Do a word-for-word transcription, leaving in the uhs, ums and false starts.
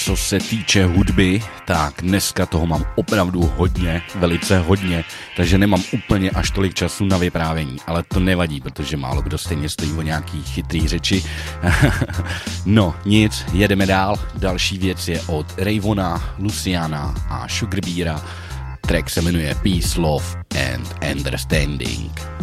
co se týče hudby, tak dneska toho mám opravdu hodně, velice hodně, takže nemám úplně až tolik času na vyprávění, ale to nevadí, protože málo kdo stejně stojí o nějaký chytrý řeči. No, nic, jedeme dál. Další věc je od Ravona, Luciana a Sugarbeara. Track se jmenuje Peace, Love and Understanding.